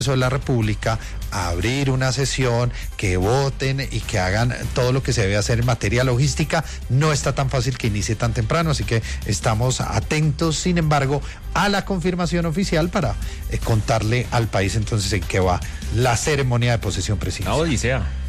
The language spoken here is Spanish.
de la República a abrir una sesión, que voten y que hagan todo lo que se debe hacer en materia logística. No está tan fácil que inicie tan temprano, así que estamos atentos, sin embargo, a la confirmación oficial para contarle al país entonces en qué va la ceremonia de posesión presidencial. Odisea.